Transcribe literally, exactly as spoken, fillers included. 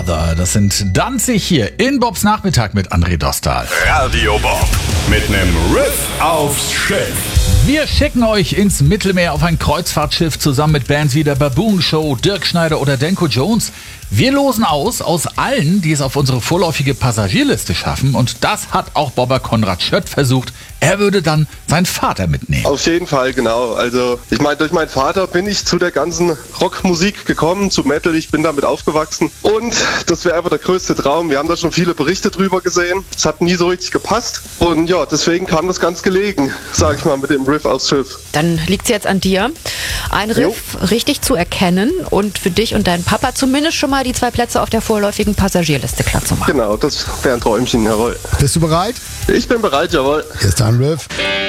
Brother. Das sind Danzig hier in Bobs Nachmittag mit André Dostal. Radio Bob mit nem Riff aufs Schiff. Wir schicken euch ins Mittelmeer auf ein Kreuzfahrtschiff zusammen mit Bands wie der Baboon Show, Dirk Schneider oder Denko Jones. Wir losen aus aus allen, die es auf unsere vorläufige Passagierliste schaffen. Und das hat auch Bobber Konrad Schött versucht. Er würde dann seinen Vater mitnehmen. Auf jeden Fall, genau. Also ich meine, durch meinen Vater bin ich zu der ganzen Rockmusik gekommen, zu Metal. Ich bin damit aufgewachsen. Und das wäre einfach der größte Traum. Wir haben da schon viele Berichte drüber gesehen. Es hat nie so richtig gepasst. Und ja, deswegen kam das ganz gelegen, sag ich mal, mit dem Riff aufs Schiff. Dann liegt es jetzt an dir, ein Riff jo. richtig zu erkennen und für dich und deinen Papa zumindest schon mal die zwei Plätze auf der vorläufigen Passagierliste klar zu machen. Genau, das wäre ein Träumchen, jawohl. Bist du bereit? Ich bin bereit, jawohl. Hier ist dein Riff.